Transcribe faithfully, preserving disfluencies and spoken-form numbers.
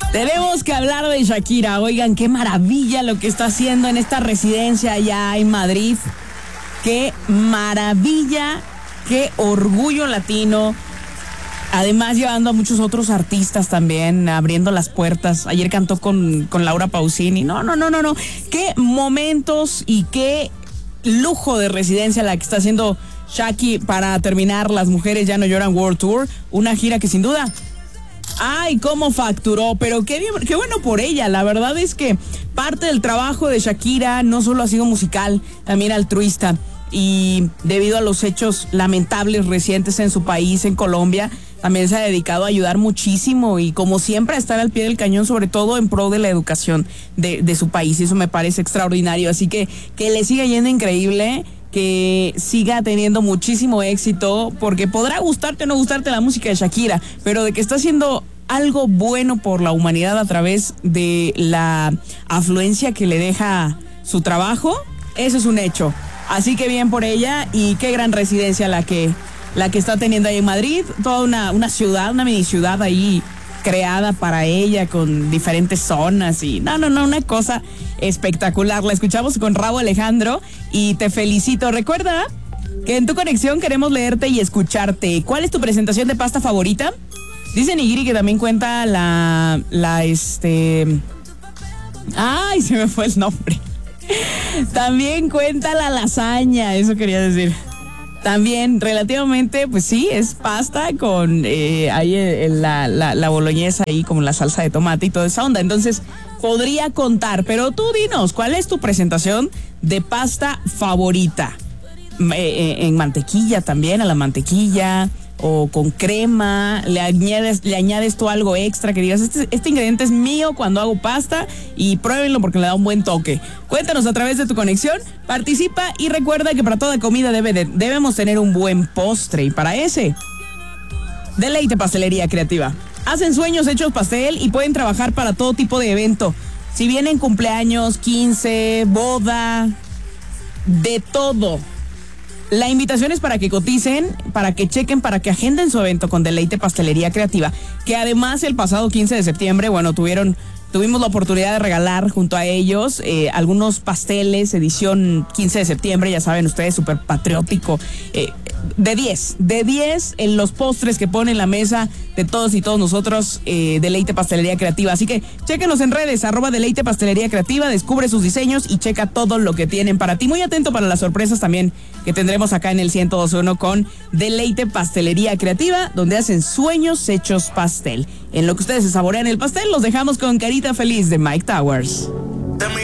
Tenemos que hablar de Shakira. Oigan, qué maravilla lo que está haciendo en esta residencia allá en Madrid. Qué maravilla, qué orgullo latino. Además, llevando a muchos otros artistas también, abriendo las puertas. Ayer cantó con, con Laura Pausini. No, no, no, no, no. Qué momentos y qué lujo de residencia la que está haciendo Shaki para terminar Las Mujeres Ya No Lloran World Tour. Una gira que sin duda... Ay, cómo facturó, pero qué, bien, qué bueno por ella. La verdad es que parte del trabajo de Shakira no solo ha sido musical, también altruista. Y debido a los hechos lamentables recientes en su país, en Colombia, también se ha dedicado a ayudar muchísimo y como siempre a estar al pie del cañón, sobre todo en pro de la educación de, de su país. Y eso me parece extraordinario. Así que que le siga yendo increíble, que siga teniendo muchísimo éxito, porque podrá gustarte o no gustarte la música de Shakira, pero de que está haciendo algo bueno por la humanidad a través de la afluencia que le deja su trabajo, eso es un hecho. Así que bien por ella y qué gran residencia la que, la que está teniendo ahí en Madrid, toda una, una ciudad, una mini ciudad ahí creada para ella con diferentes zonas y no, no, no, una cosa espectacular. La escuchamos con Rauw Alejandro y te felicito. Recuerda que en Tu Conexión queremos leerte y escucharte. ¿Cuál es tu presentación de pasta favorita? Dice Nigiri que también cuenta la, la, este... Ay, se me fue el nombre. También cuenta la lasaña, eso quería decir. También, relativamente, pues sí, es pasta con eh, ahí el, la, la, la boloñesa ahí, como la salsa de tomate y toda esa onda. Entonces, podría contar, pero tú dinos, ¿cuál es tu presentación de pasta favorita? Eh, eh, en mantequilla también, a la mantequilla, o con crema, le añades, le añades tú algo extra que digas, este, este ingrediente es mío cuando hago pasta y pruébenlo porque le da un buen toque. Cuéntanos a través de Tu Conexión, participa y recuerda que para toda comida debe de, debemos tener un buen postre y para ese, Deleite Pastelería Creativa. Hacen sueños hechos pastel y pueden trabajar para todo tipo de evento. Si vienen cumpleaños, quince, boda, de todo. La invitación es para que coticen, para que chequen, para que agenden su evento con Deleite Pastelería Creativa, que además el pasado quince de septiembre, bueno, tuvieron, tuvimos la oportunidad de regalar junto a ellos eh, algunos pasteles, edición quince de septiembre, ya saben ustedes, súper patriótico, eh, de diez, de diez en los postres que pone en la mesa de todos y todos nosotros, eh, Deleite Pastelería Creativa. Así que chéquenos en redes, arroba Deleite Pastelería Creativa, descubre sus diseños y checa todo lo que tienen para ti. Muy atento para las sorpresas también que tendremos acá en el ciento dos punto uno con Deleite Pastelería Creativa, donde hacen sueños hechos pastel. En lo que ustedes se saborean el pastel, los dejamos con Carita Feliz de Mike Towers.